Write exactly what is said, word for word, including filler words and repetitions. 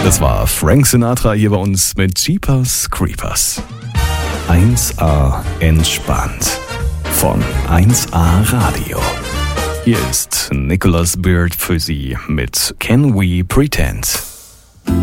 Das war Frank Sinatra hier bei uns mit Jeepers Creepers. eins A entspannt von eins A Radio. Hier ist Nicholas Beard für Sie mit Can We Pretend?